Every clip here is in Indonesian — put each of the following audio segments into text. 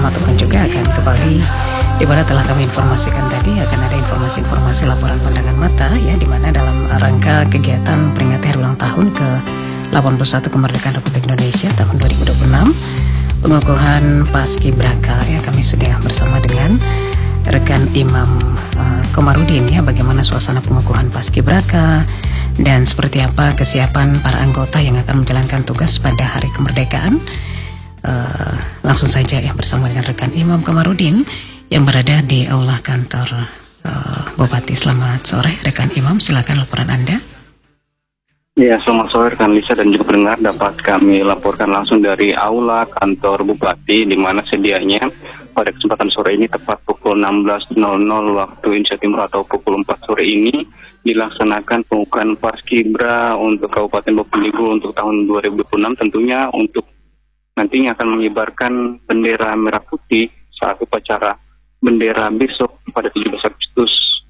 bersama ataupun juga akan kembali di mana telah kami informasikan tadi akan ada informasi-informasi laporan pandangan mata ya, di mana dalam rangka kegiatan peringati hari ulang tahun ke 81 kemerdekaan Republik Indonesia tahun 2026, pengukuhan Paskibraka ya, kami sudah bersama dengan rekan Imam Komarudin ya, bagaimana suasana pengukuhan Paskibraka dan seperti apa kesiapan para anggota yang akan menjalankan tugas pada hari kemerdekaan. Langsung saja ya bersama dengan rekan Imam Komarudin yang berada di aula kantor Bupati. Selamat sore rekan Imam, silakan laporan Anda. Ya, selamat sore rekan Lisa dan juga pendengar. Dapat kami laporkan langsung dari aula kantor Bupati, di mana sedianya pada kesempatan sore ini tepat pukul 16.00 waktu Indonesia Timur atau pukul 4 sore ini dilaksanakan pengukuhan Paskibra untuk Kabupaten Bovendigul untuk tahun 2026, tentunya untuk nantinya akan mengibarkan bendera merah putih saat upacara bendera besok pada 17 Agustus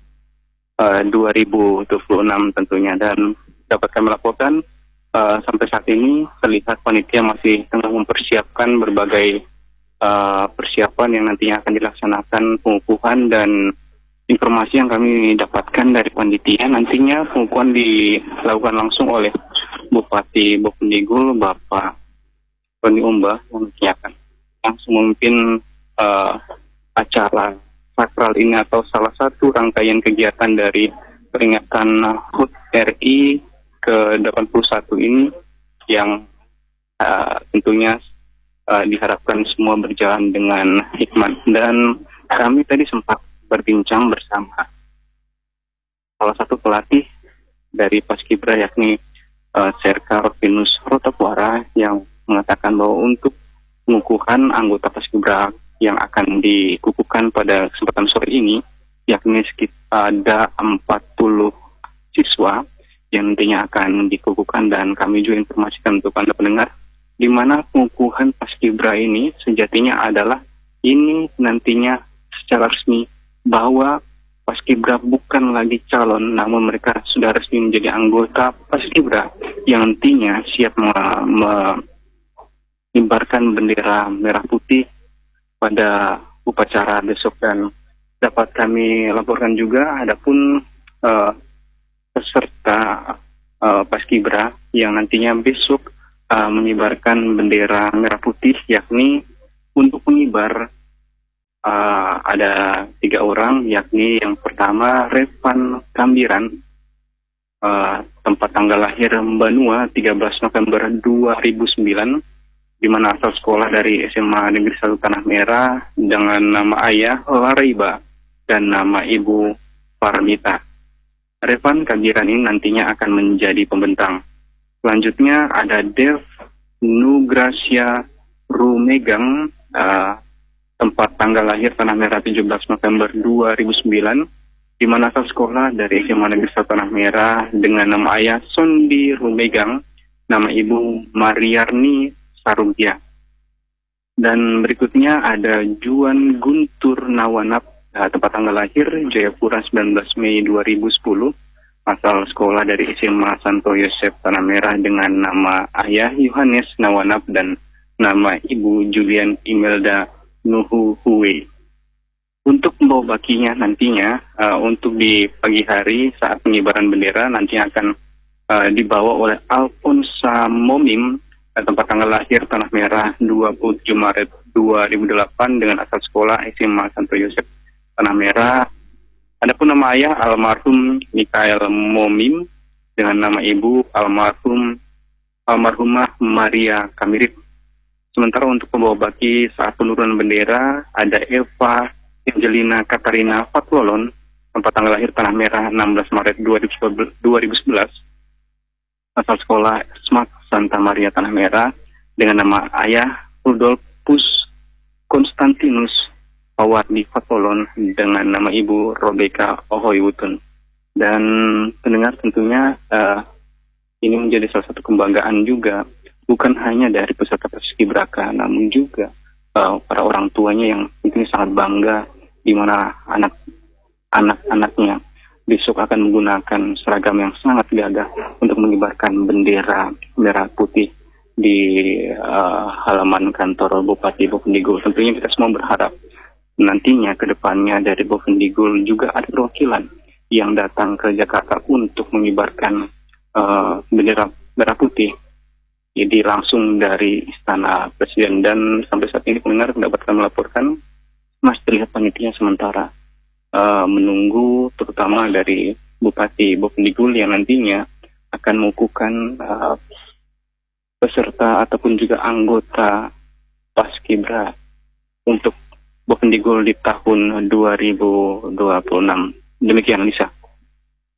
2026 tentunya. Dan dapat kami laporkan sampai saat ini terlihat panitia masih tengah mempersiapkan berbagai persiapan yang nantinya akan dilaksanakan pengukuhan. Dan informasi yang kami dapatkan dari panitia, nantinya pengukuhan dilakukan langsung oleh Bupati Bovendigul Bapak Roni Umbah yang nantinya akan langsung memimpin acara sakral ini atau salah satu rangkaian kegiatan dari peringatan HUT RI ke-81 ini yang tentunya diharapkan semua berjalan dengan hikmat. Dan kami tadi sempat berbincang bersama salah satu pelatih dari Paskibra, yakni Serka Rovinus Rotopuara, yang mengatakan bahwa untuk pengukuhan anggota Paskibra yang akan dikukuhkan pada kesempatan sore ini, yakni sekitar ada 40 siswa yang nantinya akan dikukuhkan. Dan kami juga informasikan untuk Anda pendengar, di mana pengukuhan Paskibra ini sejatinya adalah ini nantinya secara resmi bahwa Paskibra bukan lagi calon, namun mereka sudah resmi menjadi anggota Paskibra yang nantinya siap mengibarkan bendera merah putih pada upacara besok. Dan dapat kami laporkan juga adapun peserta Paskibra yang nantinya besok mengibarkan bendera merah putih, yakni untuk mengibar ada 3 orang, yakni yang pertama Revan Kambiran, tempat tanggal lahir Banua 13 November 2009, di mana asal sekolah dari SMA Negeri 1 Tanah Merah, dengan nama ayah Laraiba dan nama ibu Parmita. Revan Kambiran ini nantinya akan menjadi pembentang. Selanjutnya ada Dev Nugracia Rumegang, tempat tanggal lahir Tanah Merah 17 November 2009, di mana asal sekolah dari SMA Negeri 1 Tanah Merah, dengan nama ayah Sondi Rumegang, nama ibu Mariarni Sarugya. Dan berikutnya ada Juan Guntur Nawanap, tempat tanggal lahir Jayapura 19 Mei 2010, asal sekolah dari SMA Santo Yosef Tanah Merah, dengan nama ayah Yohanes Nawanap dan nama ibu Julian Imelda Nuhuhuwe. Untuk membawa bakinya nantinya untuk di pagi hari saat pengibaran bendera nantinya akan dibawa oleh Alfonsa Momim, tempat tanggal lahir Tanah Merah 27 Maret 2008, dengan asal sekolah SMA Santo Yosef Tanah Merah. Adapun nama ayah almarhum Mikael Momim, dengan nama ibu almarhumah Maria Kamirip. Sementara untuk pembawa baki saat penurunan bendera ada Eva Angelina Katarina Fatwolon, tempat tanggal lahir Tanah Merah 16 Maret 2011, asal sekolah Smart Santa Maria Tanah Merah, dengan nama ayah Rudolfus Konstantinus Pawardi Fatolon, dengan nama ibu Robeka Ohoywutun. Dan pendengar, tentunya ini menjadi salah satu kebanggaan juga, bukan hanya dari peserta Paskibraka, namun juga para orang tuanya yang tentunya sangat bangga, di mana anak-anaknya besok akan menggunakan seragam yang sangat gagah untuk mengibarkan bendera merah putih. di halaman kantor Bupati Bovendigul. Tentunya kita semua berharap nantinya ke depannya dari Bovendigul juga ada perwakilan yang datang ke Jakarta untuk mengibarkan bendera merah putih. Jadi langsung dari Istana Presiden, dan sampai saat ini pendengar mendapatkan melaporkan masih terlihat panitia sementara menunggu terutama dari Bupati Bovendigul yang nantinya akan mengukuhkan peserta ataupun juga anggota Paskibra untuk Bovendigul di tahun 2026. Demikian, Lisa.